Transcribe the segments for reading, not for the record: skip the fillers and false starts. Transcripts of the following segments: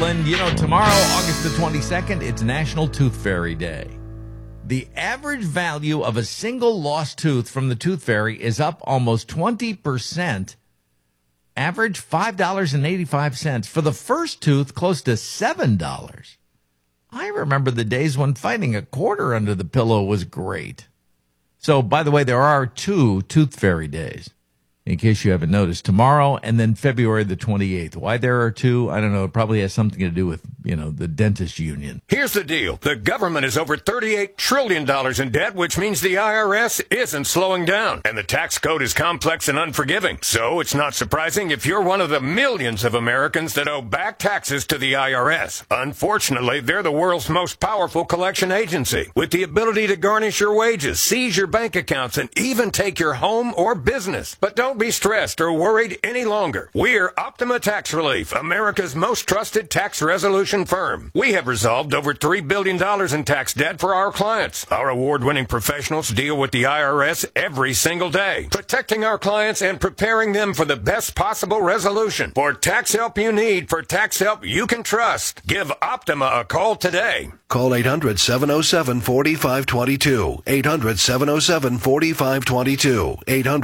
Portland. You know, tomorrow, August the 22nd, it's National Tooth Fairy Day. The average value of a single lost tooth from the Tooth Fairy is up almost 20%. Average $5.85. For the first tooth, close to $7. I remember the days when finding a quarter under the pillow was great. So, by the way, there are 2 Tooth Fairy days, in case you haven't noticed. Tomorrow and then February the 28th. Why there are 2? I don't know. It probably has something to do with, the dentist union. Here's the deal. The government is over $38 trillion in debt, which means the IRS isn't slowing down. And the tax code is complex and unforgiving. So it's not surprising if you're one of the millions of Americans that owe back taxes to the IRS. Unfortunately, they're the world's most powerful collection agency, with the ability to garnish your wages, seize your bank accounts, and even take your home or business. But don't be stressed or worried any longer. We're Optima Tax Relief, America's most trusted tax resolution firm. We have resolved over $3 billion in tax debt for our clients. Our award-winning professionals deal with the IRS every single day, protecting our clients and preparing them for the best possible resolution. For tax help you need, for tax help you can trust, give Optima a call today. Call 800-707-4522. 800-707-4522.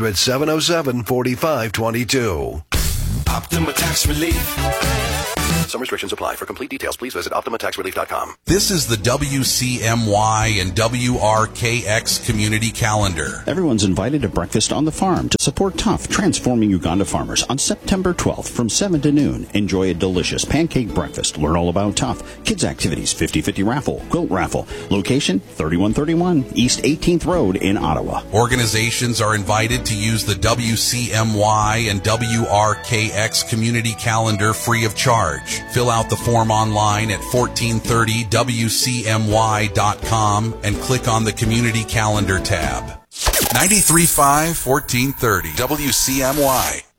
800-707-4522. Optima Tax Relief. Some restrictions apply. For complete details, please visit OptimaTaxRelief.com. This is the WCMY and WRKX Community Calendar. Everyone's invited to breakfast on the farm to support Tough, transforming Uganda farmers on September 12th from 7 to noon. Enjoy a delicious pancake breakfast. Learn all about Tough. Kids activities, 50-50 raffle, quilt raffle. Location, 3131 East 18th Road in Ottawa. Organizations are invited to use the WCMY and WRKX Community Calendar free of charge. Fill out the form online at 1430WCMY.com and click on the Community Calendar tab. 93.5, 1430 WCMY.